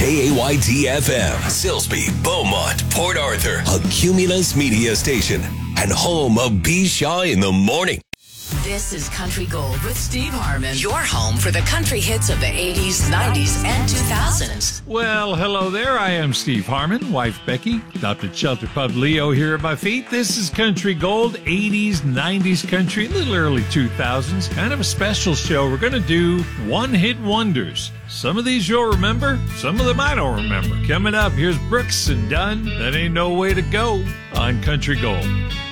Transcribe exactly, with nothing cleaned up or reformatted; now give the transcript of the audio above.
K A Y T F M, Silsbee, Beaumont, Port Arthur, a Cumulus media station, and home of B. Shaw in the Morning. This is Country Gold with Steve Harmon, your home for the country hits of the eighties, nineties, and two thousands. Well, hello there. I am Steve Harmon, wife Becky, adopted shelter pup Leo here at my feet. This is Country Gold, eighties, nineties country, a little early two thousands. Kind of a special show. We're going to do one-hit wonders. Some of these you'll remember, some of them I don't remember. Coming up, here's Brooks and Dunn. That ain't no way to go on Country Gold.